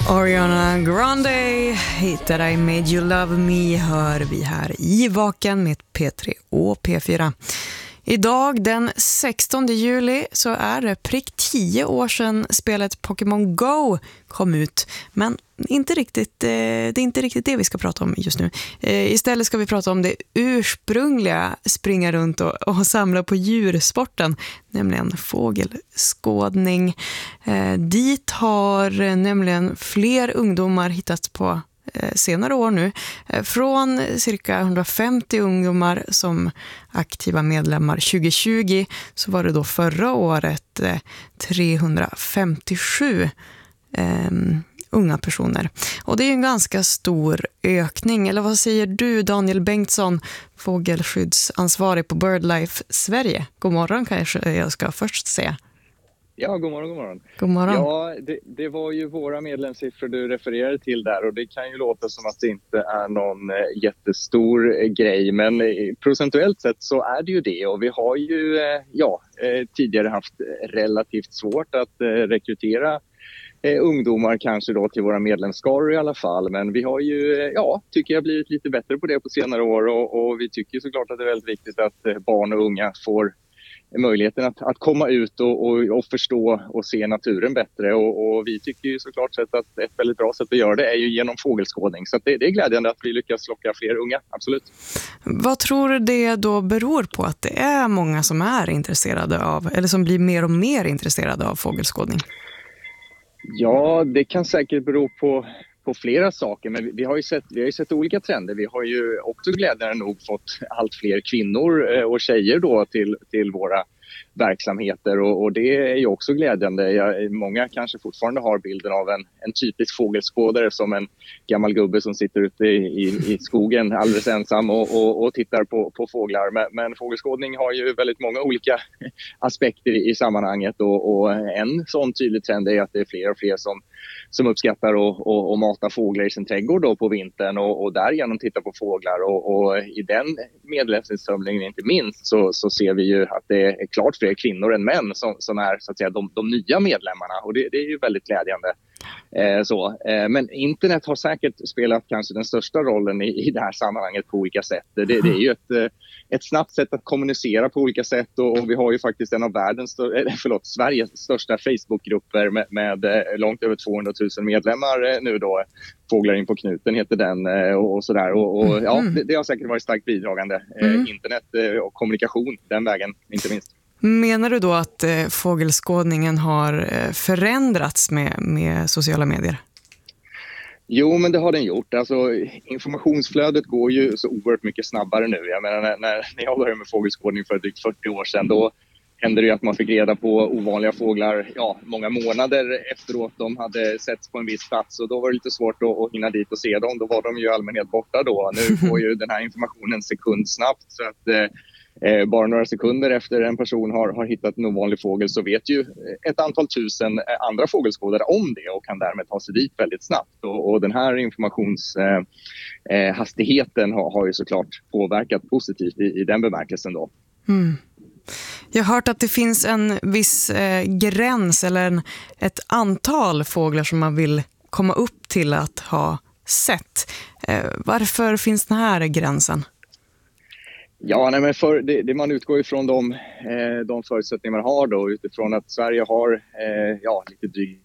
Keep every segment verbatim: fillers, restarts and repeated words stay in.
Ariana Grande, Hate That I Made You Love Me, hör vi här i Vaken med P tre och P fyra. Idag den sextonde juli så är det prick tio år sedan spelet Pokémon Go kom ut. Men inte riktigt, det är inte riktigt det vi ska prata om just nu. Istället ska vi prata om det ursprungliga springa runt och, och samla på djursporten, nämligen fågelskådning. Dit har nämligen fler ungdomar hittats på senare år nu. Från cirka hundrafemtio ungdomar som aktiva medlemmar tjugo tjugo så var det då förra året trehundrafemtiosju eh, unga personer. Och det är ju en ganska stor ökning. Eller vad säger du, Daniel Bengtsson, fågelskyddsansvarig på BirdLife Sverige? God morgon kanske jag ska först säga. Ja, god morgon, god morgon. God morgon. Ja, det, det var ju våra medlemssiffror du refererade till där och det kan ju låta som att det inte är någon eh, jättestor eh, grej, men eh, procentuellt sett så är det ju det och vi har ju eh, ja, eh, tidigare haft relativt svårt att eh, rekrytera eh, ungdomar kanske då till våra medlemsskaror i alla fall, men vi har ju, eh, ja, tycker jag blivit lite bättre på det på senare år och, och vi tycker såklart att det är väldigt viktigt att eh, barn och unga får möjligheten att, att komma ut och, och, och förstå och se naturen bättre och, och vi tycker ju såklart sett att ett väldigt bra sätt att göra det är ju genom fågelskådning, så att det, det är glädjande att vi lyckas locka fler unga, absolut. Vad tror du det då beror på att det är många som är intresserade av, eller som blir mer och mer intresserade av fågelskådning? Ja, det kan säkert bero på på flera saker, men vi har ju sett, vi har ju sett olika trender. Vi har ju också glädjande nog fått allt fler kvinnor och tjejer då till, till våra verksamheter och, och det är ju också glädjande. Jag, många kanske fortfarande har bilden av en, en typisk fågelskådare som en gammal gubbe som sitter ute i, i, i skogen alldeles ensam och, och, och tittar på, på fåglar. Men, men fågelskådning har ju väldigt många olika aspekter i, i sammanhanget och, och en sån tydlig trend är att det är fler och fler som som uppskattar och, och, och mata fåglar i sin trädgård då på vintern och, och därigenom titta på fåglar och, och i den medlemsinsamlingen inte minst så, så ser vi ju att det är klart fler kvinnor än män som, som är så att säga de, de nya medlemmarna och det, det är ju väldigt glädjande. Eh, så. Eh, men internet har säkert spelat kanske den största rollen i, i det här sammanhanget på olika sätt. Det, det är ju ett, ett snabbt sätt att kommunicera på olika sätt och, och vi har ju faktiskt en av världens, eller förlåt, Sveriges största Facebookgrupper med, med långt över tvåhundratusen medlemmar nu då. Fåglar in på knuten heter den och, och sådär. Och, och ja, det, det har säkert varit starkt bidragande. Mm. Eh, internet och kommunikation den vägen, inte minst. Menar du då att eh, fågelskådningen har eh, förändrats med, med sociala medier? Jo, men det har den gjort. Alltså, informationsflödet går ju så oerhört mycket snabbare nu. Jag menar, när, när jag började med fågelskådning för drygt fyrtio år sedan, då hände det ju att man fick reda på ovanliga fåglar ja, många månader efteråt de hade setts på en viss plats och då var det lite svårt att, att hinna dit och se dem. Då var de ju i allmänhet borta då. Nu får ju den här informationen sekundsnabbt så att eh, bara några sekunder efter en person har, har hittat en ovanlig fågel så vet ju ett antal tusen andra fågelskådare om det och kan därmed ta sig dit väldigt snabbt. Och, och den här informationshastigheten eh, har, har ju såklart påverkat positivt i, i den bemärkelsen då. Mm. Jag har hört att det finns en viss eh, gräns eller en, ett antal fåglar som man vill komma upp till att ha sett. Eh, varför finns den här gränsen? Ja, nej, men för, det, det man utgår ifrån de, eh, de förutsättningar man har då utifrån att Sverige har eh, ja, lite drygt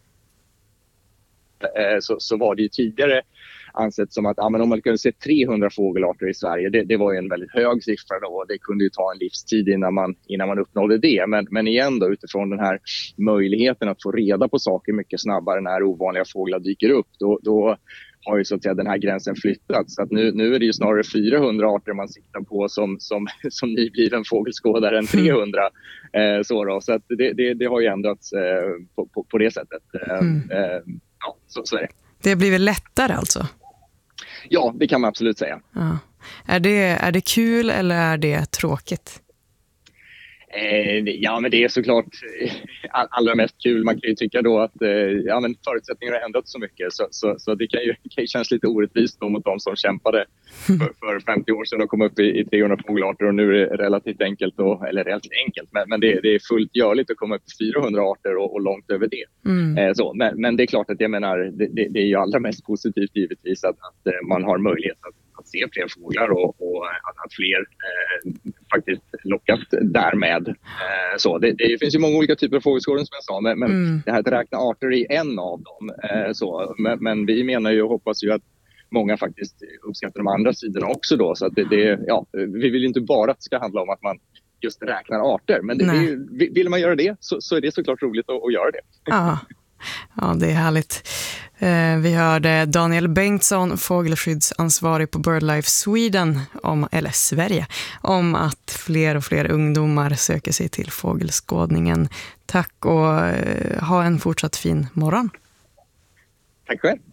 eh, så, så var det ju tidigare ansett som att ja, men om man kunde se trehundra fågelarter i Sverige, det, det var ju en väldigt hög siffra då och det kunde ju ta en livstid innan man, innan man uppnådde det. Men, men igen då utifrån den här möjligheten att få reda på saker mycket snabbare när ovanliga fåglar dyker upp, då, då har ju så att säga den här gränsen flyttats. Så att nu, nu är det ju snarare fyrahundra arter man siktar på som, som, som nybliven fågelskådare än trehundra. Eh, så då. Så att det, det, det har ju ändrats eh, på, på, på det sättet. Eh, mm. eh, ja, så, så är det. Det har blivit lättare alltså? Ja, det kan man absolut säga. Ja. Är det, är det kul eller är det tråkigt? Eh, ja, men det är såklart all, allra mest kul. Man kan ju tycka då att eh, ja, men förutsättningarna har ändrats så mycket så, så, så det kan ju, kan ju kännas lite orättvist då mot de som kämpade för, för femtio år sedan och kom upp i, i trehundra fågelarter, och nu är det relativt enkelt, då, eller relativt enkelt, men, men det, det är fullt görligt att komma upp i fyrahundra arter och, och långt över det. Mm. Eh, så, men, men det är klart att jag menar, det, det, det är ju allra mest positivt givetvis att, att man har möjlighet att att se fler fåglar och, och att fler eh, faktiskt lockas därmed. Eh, så det, det finns ju många olika typer av fågelskådning som jag sa, men, men mm. det här att räkna arter är en av dem. Eh, så, men, men vi menar ju och hoppas ju att många faktiskt uppskattar de andra sidorna också då. Så att det, det, ja, vi vill inte bara att det ska handla om att man just räknar arter, men det, det, vill man göra det så, så är det såklart roligt att, att göra det. Ja. Ja, det är härligt. Vi hörde Daniel Bengtsson, fågelskyddsansvarig på BirdLife Sweden, om, eller Sverige, om att fler och fler ungdomar söker sig till fågelskådningen. Tack och ha en fortsatt fin morgon. Tack själv.